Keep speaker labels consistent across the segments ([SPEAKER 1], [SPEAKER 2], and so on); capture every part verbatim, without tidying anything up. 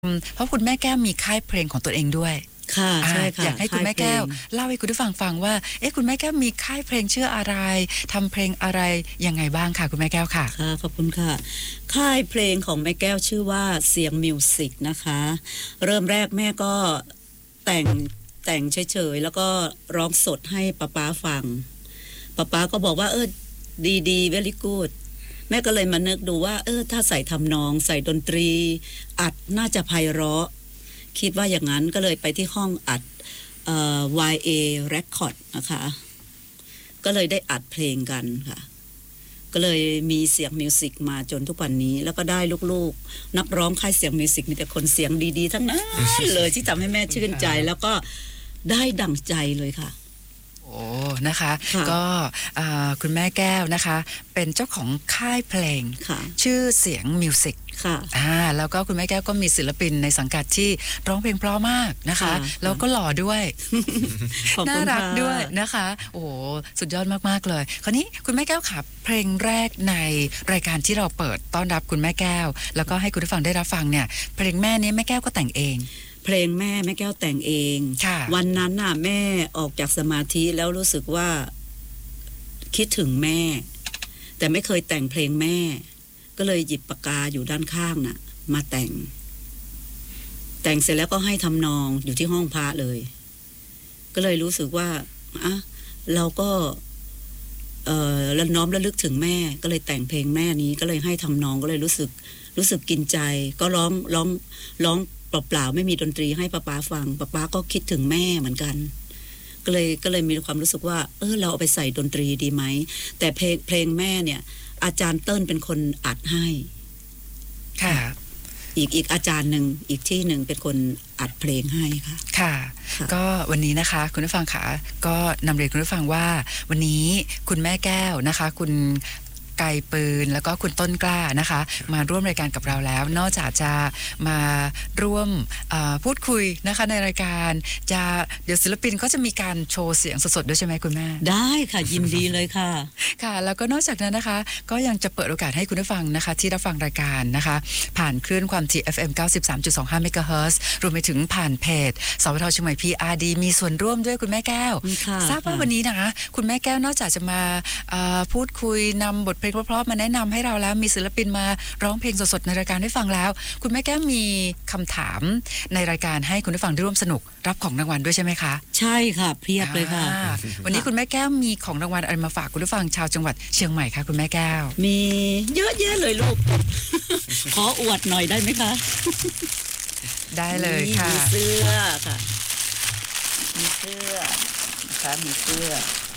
[SPEAKER 1] เพราะคุณแม่แก้วมีค่ายเพลงของตัวเองด้วย
[SPEAKER 2] ค่ะใช่ค่ะ
[SPEAKER 1] อยากให้คุณแม่แก้วเล่าให้คุณผู้ฟังฟังว่าเอ๊ะคุณแม่แก้วมีค่ายเพลงชื่ออะไรทำเพลงอะไรยังไงบ้างค่ะคุณแม่แก้วค่ะ
[SPEAKER 2] ค่ะขอบคุณค่ะค่ายเพลงของแม่แก้วชื่อว่าเสียงมิวสิกนะคะเริ่มแรกแม่ก็แต่งแต่งเฉยๆแล้วก็ร้องสดให้ป๊าป๊าฟังป๊าป๊าก็บอกว่าเออดีดี very good แม่ก็เลยมานึกดูว่าเออถ้าใส่ทำนองใส่ดนตรีอัดน่าจะไพเราะคิดว่าอย่างนั้นก็เลยไปที่ห้องอัดเอ่อ วาย เอ Record นะคะก็เลยได้อัดเพลงกันค่ะก็เลยมีเสียงมิวสิกมาจนทุกวันนี้แล้วก็ได้ลูกๆนักร้องค่ายเสียงมิวสิกมีแต่คนเสียงดีๆทั้งนั้นเลยที่ทำให้แม่ชื่นใจแล้วก็ได้ดั่งใจเลยค่ะ
[SPEAKER 1] โอ้นะคะก็คุณแม่แก้วนะคะเป็นเจ้าของค่ายเพลงชื่อเสียงมิวสิก
[SPEAKER 2] ค่ะ
[SPEAKER 1] อ่าแล้วก็คุณแม่แก้วก็มีศิลปินในสังกัดที่ร้องเพลงเพราะมากนะคะแล้วก็หล่อด้วยน่ารักด้วยนะคะโอ้สุดยอดมากๆเลยคราวนี้คุณแม่แก้วค่ะเพลงแรกในรายการที่เราเปิดต้อนรับคุณแม่แก้วแล้วก็ให้คุณผู้ฟังได้รับฟังเนี่ยเพลงแม่นี้แม่แก้วก็แต่งเอง
[SPEAKER 2] เพลงแม่แม่แก้วแต่งเองวันนั้นน่ะแม่ออกจากสมาธิแล้วรู้สึกว่าคิดถึงแม่แต่ไม่เคยแต่งเพลงแม่ก็เลยหยิบปากกาอยู่ด้านข้างน่ะมาแต่งแต่งเสร็จแล้วก็ให้ทำนองอยู่ที่ห้องพระเลยก็เลยรู้สึกว่าอ่ะเราก็เอ่อระน้อมระลึกถึงแม่ก็เลยแต่งเพลงแม่นี้ก็เลยให้ทำนองก็เลยรู้สึกรู้สึกกินใจก็ร้องร้องร้องเปล่าๆไม่มีดนตรีให้ป้าป๊าฟังป้าป๊าก็คิดถึงแม่เหมือนกันก็เลยก็เลยมีความรู้สึกว่าเออเราเอาไปใส่ดนตรีดีไหมแต่เพลงเพลงแม่เนี่ยอาจารย์เติ้ลเป็นคนอัดให้
[SPEAKER 1] ค่ะ
[SPEAKER 2] อีกอีกอาจารย์หนึ่งอีกที่หนึ่งเป็นคนอัดเพลงให้ค่ะ
[SPEAKER 1] ค่ะก็วันนี้นะคะคุณผู้ฟังค่ะก็นำเรียนคุณผู้ฟังว่าวันนี้คุณแม่แก้วนะคะคุณไก่ปืนแล้วก็คุณต้นกล้านะคะมาร่วมรายการกับเราแล้วนอกจากจะมาร่วมพูดคุยนะคะในรายการจะเดี๋ยวศิลปินก็จะมีการโชว์เสียงสดๆด้วยใช่ไหมคุณแม่
[SPEAKER 2] ได้ค่ะยินดีเลยค่ะ
[SPEAKER 1] ค่ะแล้วก็นอกจากนั้นนะคะก็ยังจะเปิดโอกาสให้คุณผู้ฟังนะคะที่รับฟังรายการนะคะผ่านคลื่นความถี่ เอฟ เอ็ม เก้าสิบสามจุดสองห้า เมกะเฮิรตซ์รวมไปถึงผ่านเพจสวทเชียงใหม่ พี อาร์ ดี มีส่วนร่วมด้วยคุณแม่แก้วทราบว่าวันนี้นะคะคุณแม่แก้วนอกจากจะมาพูดคุยนำบทเพลงเพราะๆมาแนะนำให้เราแล้วมีศิลปินมาร้องเพลงสดๆในรายการให้ฟังแล้วคุณแม่แก้วมีคำถามในรายการให้คุณผู้ฟังได้ร่วมสนุกรับของรางวัลด้วยใช่ไหมคะ
[SPEAKER 2] ใช่ค่ะเพียบเลยค่ะ
[SPEAKER 1] วันนี้คุณแม่แก้วมีของรางวัลอะไรมาฝากคุณผู้ฟังชาวจังหวัดเชียงใหม่คะคุณแม่แก้ว
[SPEAKER 2] มีเยอะแยะเลยลูกขออวดหน่อยได้ไหมคะ
[SPEAKER 1] ได้เลยค่ะ
[SPEAKER 2] มีเสื้อค่ะมีเสื้อนะคะมีเสื้อ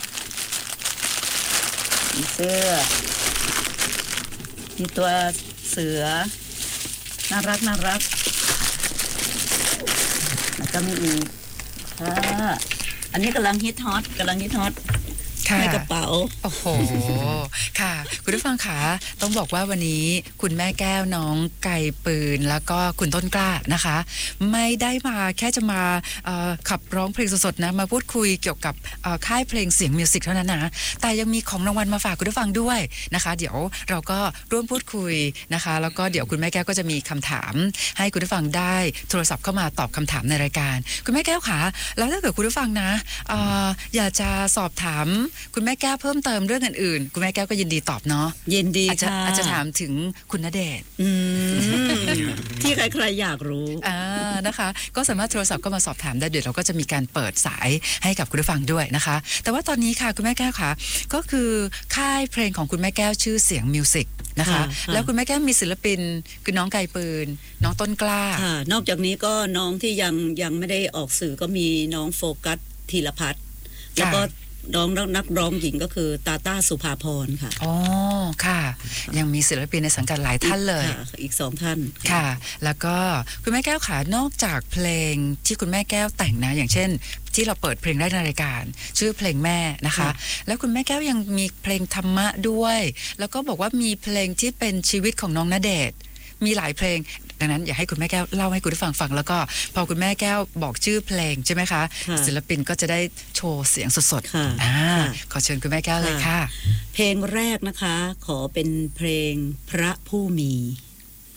[SPEAKER 2] มีเสื้อมีตัวเสือน่ารักน่ารักแล้วก็มีอีกค่ะอันนี้กำลังฮิตฮอตกำลังฮิตฮอตในกระเป๋า
[SPEAKER 1] โอ้โหค่ะคุณผู้ฟังคะต้องบอกว่าวันนี้คุณแม่แก้วน้องไก่ปืนแล้วก็คุณต้นกล้านะคะไม่ได้มาแค่จะมาขับร้องเพลงสดๆนะมาพูดคุยเกี่ยวกับค่ายเพลงเสียงมิวสิกเท่านั้นนะแต่ยังมีของรางวัลมาฝากคุณผู้ฟังด้วยนะคะเดี๋ยวเราก็ร่วมพูดคุยนะคะแล้วก็เดี๋ยวคุณแม่แก้วก็จะมีคำถามให้คุณผู้ฟังได้โทรศัพท์เข้ามาตอบคำถามในรายการคุณแม่แก้วคะแล้วถ้าเกิดคุณผู้ฟังนะอยากจะสอบถามคุณแม่แก้วเพิ่มเติมเรื่องอื่นๆคุณแม่แก้วก็ยินดีตอบเนาะ
[SPEAKER 2] ยินดี
[SPEAKER 1] อาจจะอาจจะถามถึงคุณณเดชน์
[SPEAKER 2] ที่ใครๆอยากรู้
[SPEAKER 1] อ่านะคะก็สามารถโทรศัพท์ก็มาสอบถามได้เดี๋ยวเราก็จะมีการเปิดสายให้กับคุณผู้ฟังด้วยนะคะแต่ว่าตอนนี้ค่ะคุณแม่แก้วค่ะก็คือค่ายเพลงของคุณแม่แก้วชื่อเสียงมิวสิกนะคะแล้วคุณแม่แก้วมีศิลปินคือน้องไก่ปืนน้องต้นกล้า
[SPEAKER 2] ค่ะนอกจากนี้ก็น้องที่ยังยังไม่ได้ออกสื่อก็มีน้องโฟกัสธีรพัฒน์แล้วก็น้องนักร้องหญิงก็คือตาต้าสุภาพรค่ะ
[SPEAKER 1] อ๋อค่ะยังมีศิลปินในสังกัดหลายท่านเลย
[SPEAKER 2] อีกสองท่าน
[SPEAKER 1] ค่ะแล้วก็คุณแม่แก้วขานอกจากเพลงที่คุณแม่แก้วแต่งนะอย่างเช่นที่เราเปิดเพลงแรกในรายการชื่อเพลงแม่นะคะแล้วคุณแม่แก้วยังมีเพลงธรรมะด้วยแล้วก็บอกว่ามีเพลงที่เป็นชีวิตของน้องณเดชน์มีหลายเพลงดังนั้นอยากให้คุณแม่แก้วเล่าให้คุณผู้ฟังฟังแล้วก็พอคุณแม่แก้วบอกชื่อเพลงใช่ไหมคะศิลปินก็จะได้โชว์เสียงสดๆอ่าขอเชิญคุณแม่แก้วเลยค่ะ
[SPEAKER 2] เพลงแรกนะคะขอเป็นเพลงพระผู้มี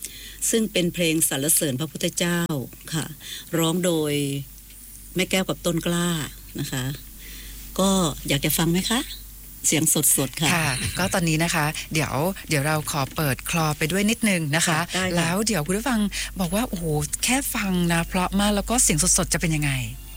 [SPEAKER 2] ซึ่งเป็นเพลงสรรเสริญพระพุทธเจ้าค่ะร้องโดยแม่แก้วกับต้นกล้านะคะก็อยากจะฟังไหมคะเสียงสดๆค่ะ
[SPEAKER 1] ค่ะก็ตอนนี้นะคะเดี๋ยวเดี๋ยวเราขอเปิดคลอไปด้วยนิดนึงนะคะแล้วเดี๋ยวคุณผู้ฟังบอกว่าโอ้โหแค่ฟังนะเพราะมากแล้วก็เสียงสดๆจะเป็นยังไง